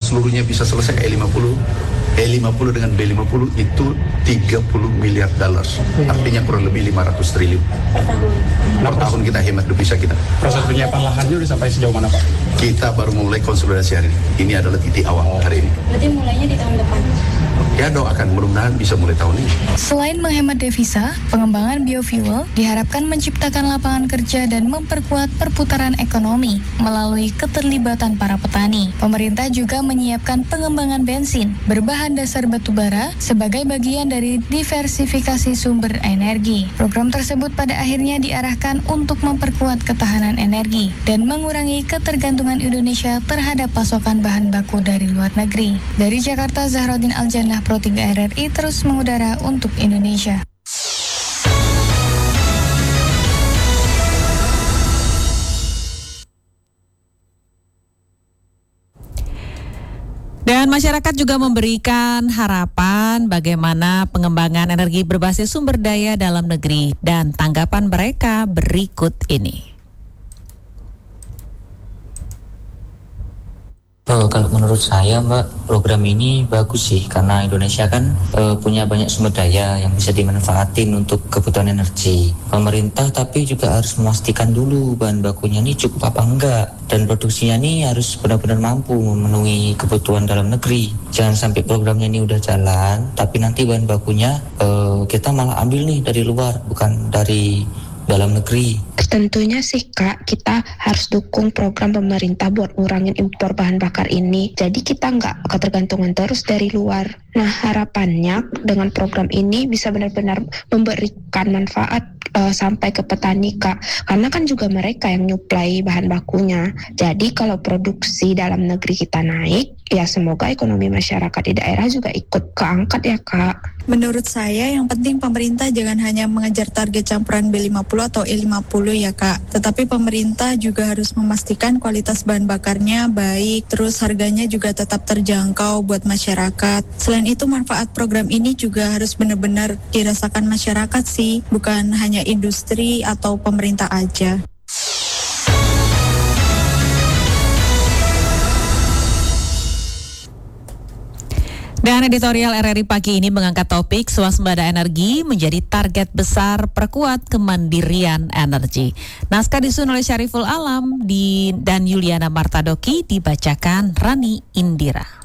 seluruhnya bisa selesai E50 dengan B50 itu 30 miliar dolar. Artinya kurang lebih 500 triliun. Per tahun kita hemat devisa kita. Proses penyiapan lahannya sudah sampai sejauh mana, Pak? Kita baru mulai konsolidasi hari ini. Ini adalah titik awal hari ini. Berarti mulainya di tahun depan? Ya doakan mudah-mudahan bisa mulai tahun ini. Selain menghemat devisa, pengembangan biofuel diharapkan menciptakan lapangan kerja dan memperkuat perputaran ekonomi melalui keterlibatan para petani. Pemerintah juga menyiapkan pengembangan bensin berbahan dasar batubara sebagai bagian dari diversifikasi sumber energi. Program tersebut pada akhirnya diarahkan untuk memperkuat ketahanan energi dan mengurangi ketergantungan Indonesia terhadap pasokan bahan baku dari luar negeri. Dari Jakarta, Zahraudin Aljannah, Pro 3 RRI terus mengudara untuk Indonesia. Dan masyarakat juga memberikan harapan bagaimana pengembangan energi berbasis sumber daya dalam negeri, dan tanggapan mereka berikut ini. Kalau menurut saya, Mbak, program ini bagus sih karena Indonesia kan punya banyak sumber daya yang bisa dimanfaatin untuk kebutuhan energi. Pemerintah tapi juga harus memastikan dulu bahan bakunya ini cukup apa enggak, dan produksinya ini harus benar-benar mampu memenuhi kebutuhan dalam negeri. Jangan sampai programnya ini udah jalan tapi nanti bahan bakunya kita malah ambil nih dari luar, bukan dari dalam negeri. Tentunya sih Kak, kita harus dukung program pemerintah buat ngurangin impor bahan bakar ini. Jadi kita nggak ketergantungan terus dari luar. Nah harapannya dengan program ini bisa benar-benar memberikan manfaat sampai ke petani Kak. Karena kan juga mereka yang nyuplai bahan bakunya. Jadi kalau produksi dalam negeri kita naik, ya semoga ekonomi masyarakat di daerah juga ikut keangkat ya Kak. Menurut saya yang penting pemerintah jangan hanya mengejar target campuran B50 atau E50 ya Kak, tetapi pemerintah juga harus memastikan kualitas bahan bakarnya baik, terus harganya juga tetap terjangkau buat masyarakat. Selain itu manfaat program ini juga harus benar-benar dirasakan masyarakat sih, bukan hanya industri atau pemerintah aja. Dan editorial RRI pagi ini mengangkat topik swasembada energi menjadi target besar perkuat kemandirian energi. Naskah disusun oleh Syariful Alam dan Yuliana Martadoki, dibacakan Rani Indira.